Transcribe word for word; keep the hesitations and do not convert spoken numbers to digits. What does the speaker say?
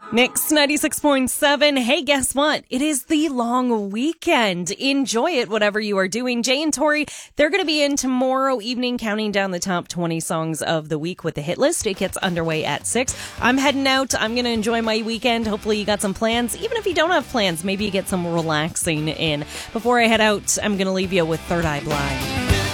Mix ninety-six point seven. Hey, guess what? It is the long weekend. Enjoy it, whatever you are doing. Jay and Tori, they're going to be in tomorrow evening counting down the top twenty songs of the week with the hit list. It gets underway at six. I'm heading out. I'm going to enjoy my weekend. Hopefully you got some plans. Even if you don't have plans, maybe you get some relaxing in. Before I head out, I'm going to leave you with Third Eye Blind.